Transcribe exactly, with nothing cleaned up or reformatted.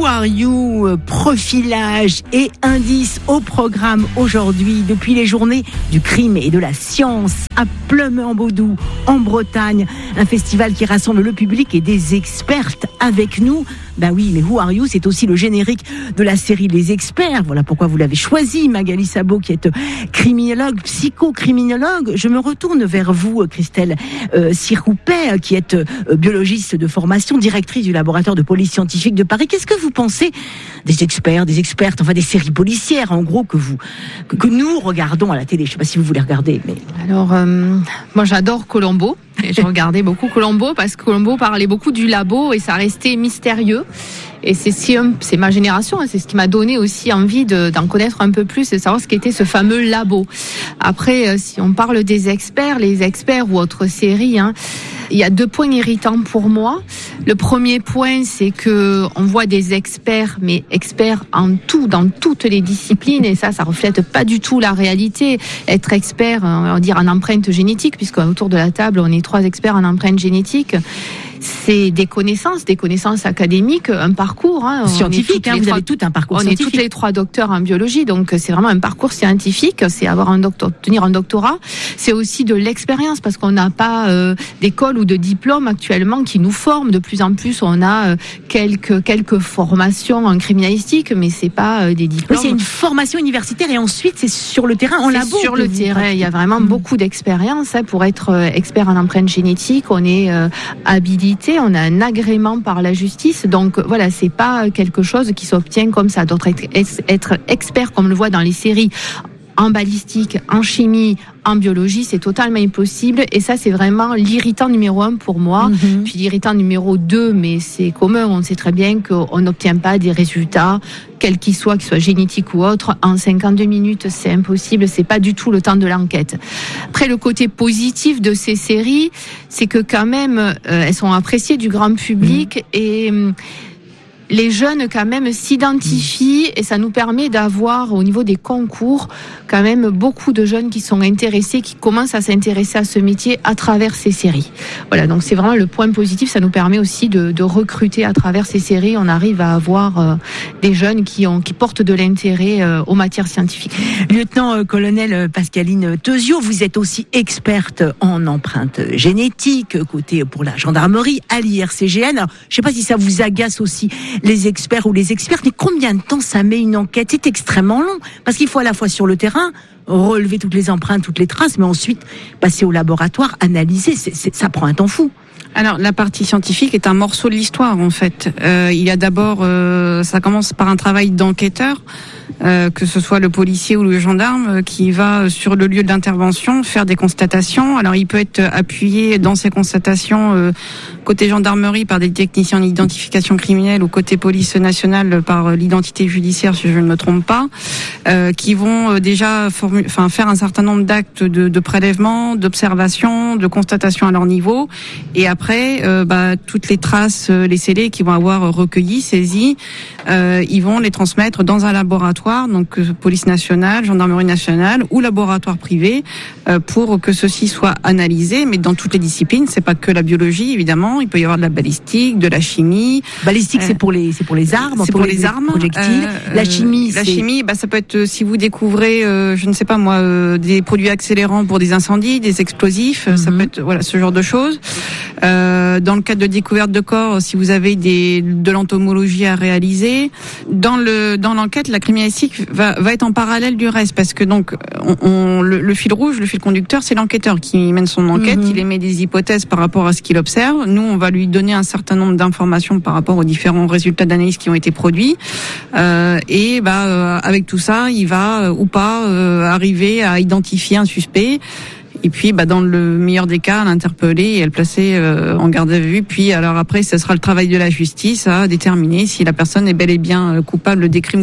Are You, profilage et indices au programme aujourd'hui depuis les journées du crime et de la science à Pleume-en-Baudou en Bretagne, un festival qui rassemble le public et des expertes avec nous. Ben oui, mais Who Are You, c'est aussi le générique de la série Les Experts. Voilà pourquoi vous l'avez choisi, Magali Sabot, qui est criminologue, psychocriminologue. Je me retourne vers vous, Christelle euh, Siroupet, qui est euh, biologiste de formation, directrice du laboratoire de police scientifique de Paris. Qu'est-ce que vous pensez des experts, des expertes, enfin des séries policières, en gros, que vous, que, que nous regardons à la télé? Je ne sais pas si vous voulez regarder, mais... Alors, euh, moi j'adore Columbo. Et je regardais beaucoup Columbo parce que Columbo parlait beaucoup du labo et ça restait mystérieux. Et c'est, si, c'est ma génération, c'est ce qui m'a donné aussi envie de, d'en connaître un peu plus et de savoir ce qu'était ce fameux labo. Après, si on parle des experts, les experts ou autres séries, hein, il y a deux points irritants pour moi. Le premier point, c'est que on voit des experts, mais experts en tout, dans toutes les disciplines, et ça, ça reflète pas du tout la réalité. Être expert, on va dire en empreinte génétique, puisque autour de la table, on est trois experts en empreinte génétique. C'est des connaissances, des connaissances académiques, un parcours hein, scientifique. Hein, vous trois, avez tout un parcours on scientifique. On est toutes les trois docteurs en biologie, donc c'est vraiment un parcours scientifique. C'est avoir un docteur, obtenir un doctorat. C'est aussi de l'expérience parce qu'on n'a pas euh, d'école ou de diplôme actuellement qui nous forment. De plus en plus, on a euh, quelques quelques formations en criminalistique, mais c'est pas euh, des diplômes. Oui, c'est une formation universitaire et ensuite c'est sur le terrain, en c'est labo. Sur le terrain, il y a vraiment mmh. beaucoup d'expérience hein, pour être euh, expert en empreinte génétique. On est euh, habilité. On a un agrément par la justice, donc voilà, c'est pas quelque chose qui s'obtient comme ça. D'autres être, être expert, comme on le voit dans les séries, en balistique, en chimie, en biologie, c'est totalement impossible. Et ça, c'est vraiment l'irritant numéro un pour moi. Mm-hmm. Puis l'irritant numéro deux, mais c'est commun, on sait très bien qu'on n'obtient pas des résultats, quels qu'ils soient, qu'ils soient génétiques ou autres, en cinquante-deux minutes, c'est impossible. C'est pas du tout le temps de l'enquête. Après, le côté positif de ces séries, c'est que quand même, euh, elles sont appréciées du grand public mm. et... Euh, les jeunes quand même s'identifient et ça nous permet d'avoir au niveau des concours quand même beaucoup de jeunes qui sont intéressés, qui commencent à s'intéresser à ce métier à travers ces séries. Voilà, donc c'est vraiment le point positif, ça nous permet aussi de, de recruter à travers ces séries. On arrive à avoir euh, des jeunes qui ont qui portent de l'intérêt euh, aux matières scientifiques. Lieutenant-colonel euh, Pascaline Teuzio, vous êtes aussi experte en empreinte génétique, côté pour la gendarmerie à l'I R C G N. Alors, je ne sais pas si ça vous agace aussi les experts ou les expertes, mais combien de temps ça met une enquête? C'est extrêmement long, parce qu'il faut à la fois sur le terrain relever toutes les empreintes, toutes les traces, mais ensuite passer au laboratoire, analyser, c'est, c'est, ça prend un temps fou. Alors la partie scientifique est un morceau de l'histoire en fait. Euh, il y a d'abord, euh, ça commence par un travail d'enquêteur, euh, que ce soit le policier ou le gendarme, euh, qui va sur le lieu d'intervention faire des constatations. Alors il peut être appuyé dans ces constatations euh, côté gendarmerie par des techniciens d'identification criminelle ou côté police nationale par l'identité judiciaire si je ne me trompe pas, euh, qui vont euh, déjà formu- enfin faire un certain nombre d'actes de, de prélèvement, d'observation, de constatation à leur niveau, et après euh, bah, toutes les traces, euh, les scellés qu'ils vont avoir recueillis, saisis, euh, ils vont les transmettre dans un laboratoire, donc euh, police nationale, gendarmerie nationale ou laboratoire privé, euh, pour que ceci soit analysé, mais dans toutes les disciplines. C'est pas que la biologie évidemment. Il peut y avoir de la balistique, de la chimie. Balistique, euh, c'est pour les, c'est pour les armes, c'est pour, pour les, les armes, projectiles. Euh, la chimie, la c'est... chimie, bah ça peut être si vous découvrez, euh, je ne sais pas moi, euh, des produits accélérants pour des incendies, des explosifs, mm-hmm. ça peut être voilà ce genre de choses. Euh, dans le cadre de découverte de corps, si vous avez des de l'entomologie à réaliser, dans le dans l'enquête, la criminalistique va va être en parallèle du reste parce que donc on, on le, le fil rouge, le fil conducteur, c'est l'enquêteur qui mène son enquête, mm-hmm. il émet des hypothèses par rapport à ce qu'il observe. Nous, on va lui donner un certain nombre d'informations par rapport aux différents résultats d'analyse qui ont été produits. Euh, et bah, euh, avec tout ça, il va euh, ou pas euh, arriver à identifier un suspect. Et puis, bah, dans le meilleur des cas, l'interpeller et le placer euh, en garde à vue. Puis, alors après, ce sera le travail de la justice à déterminer si la personne est bel et bien coupable des crimes